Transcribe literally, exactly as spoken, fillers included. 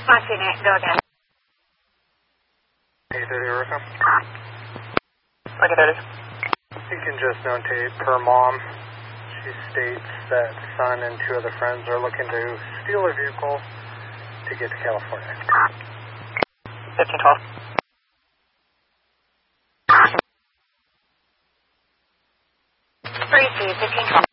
One unit, go again. eight thirty, Orca. Okay, thirty. You can just notate per mom. She states that son and two other friends are looking to steal a vehicle to get to California. fifteen twelve. Three two, fifteen twelve.